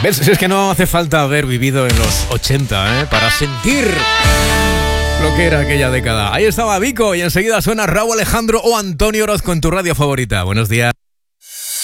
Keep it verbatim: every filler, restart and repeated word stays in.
¿Ves? Es que no hace falta haber vivido en los ochenta, ¿eh? Para sentir lo que era aquella década. Ahí estaba Vico y enseguida suena Rauw Alejandro o Antonio Orozco en tu radio favorita. Buenos días.